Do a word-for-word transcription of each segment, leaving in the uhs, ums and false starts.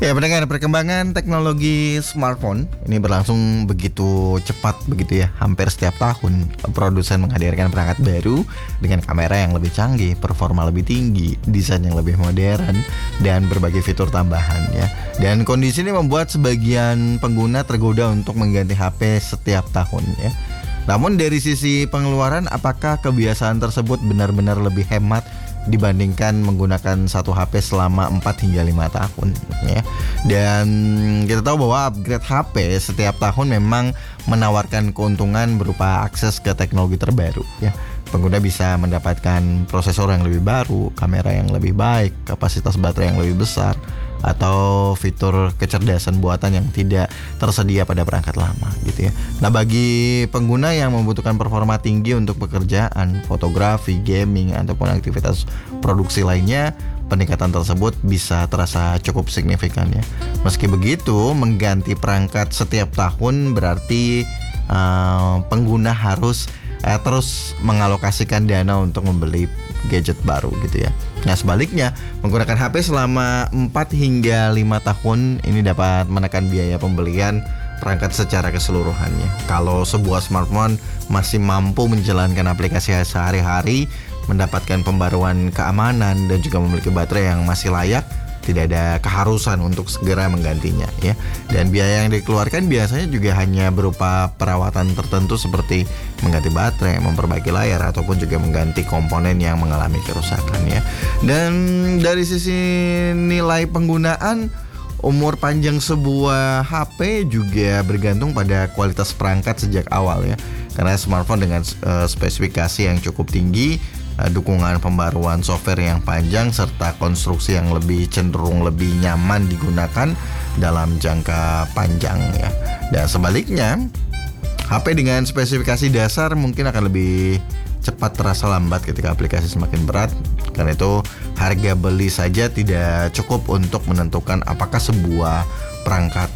Ya, pendengar, perkembangan teknologi smartphone ini berlangsung begitu cepat begitu ya. Hampir setiap tahun produsen menghadirkan perangkat baru dengan kamera yang lebih canggih, performa lebih tinggi, desain yang lebih modern, dan berbagai fitur tambahan ya. Dan kondisi ini membuat sebagian pengguna tergoda untuk mengganti H P setiap tahun ya. Namun dari sisi pengeluaran, apakah kebiasaan tersebut benar-benar lebih hemat dibandingkan menggunakan satu H P selama empat hingga lima tahun ya. Dan kita tahu bahwa upgrade H P setiap tahun memang menawarkan keuntungan berupa akses ke teknologi terbaru ya. Pengguna bisa mendapatkan prosesor yang lebih baru, kamera yang lebih baik, kapasitas baterai yang lebih besar, atau fitur kecerdasan buatan yang tidak tersedia pada perangkat lama gitu ya. Nah, bagi pengguna yang membutuhkan performa tinggi untuk pekerjaan, fotografi, gaming, ataupun aktivitas produksi lainnya, peningkatan tersebut bisa terasa cukup signifikan ya. Meski begitu, mengganti perangkat setiap tahun berarti uh, pengguna harus uh, terus mengalokasikan dana untuk membeli gadget baru gitu ya. Nah, sebaliknya, menggunakan H P selama empat hingga lima tahun ini dapat menekan biaya pembelian perangkat secara keseluruhannya. Kalau sebuah smartphone masih mampu menjalankan aplikasi sehari-hari, mendapatkan pembaruan keamanan, dan juga memiliki baterai yang masih layak, tidak ada keharusan untuk segera menggantinya ya. Dan biaya yang dikeluarkan biasanya juga hanya berupa perawatan tertentu seperti mengganti baterai, memperbaiki layar, ataupun juga mengganti komponen yang mengalami kerusakan ya. Dan dari sisi nilai penggunaan, umur panjang sebuah H P juga bergantung pada kualitas perangkat sejak awal ya. Karena smartphone dengan uh, spesifikasi yang cukup tinggi, uh, dukungan pembaruan software yang panjang, serta konstruksi yang lebih cenderung lebih nyaman digunakan dalam jangka panjang ya. Dan sebaliknya, H P dengan spesifikasi dasar mungkin akan lebih cepat terasa lambat ketika aplikasi semakin berat. Karena itu harga beli saja tidak cukup untuk menentukan apakah sebuah perangkat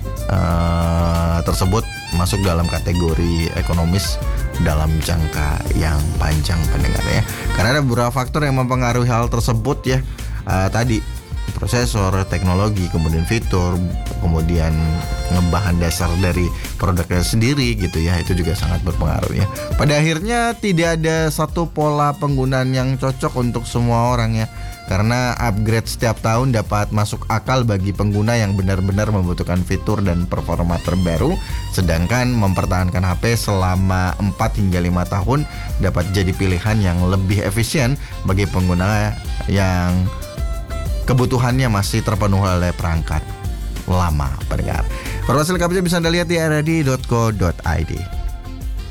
uh, tersebut masuk dalam kategori ekonomis dalam jangka yang panjang, pendengar ya. Karena ada beberapa faktor yang mempengaruhi hal tersebut ya. Uh, tadi prosesor, teknologi, kemudian fitur, kemudian bahan dasar dari produknya sendiri gitu ya. Itu juga sangat berpengaruh ya. Pada akhirnya tidak ada satu pola penggunaan yang cocok untuk semua orang ya. Karena upgrade setiap tahun dapat masuk akal bagi pengguna yang benar-benar membutuhkan fitur dan performa terbaru. Sedangkan mempertahankan H P selama empat hingga lima tahun dapat jadi pilihan yang lebih efisien bagi pengguna yang kebutuhannya masih terpenuhi oleh perangkat lama, pendengar. Informasi lengkapnya bisa Anda lihat di r r d dot co dot i d.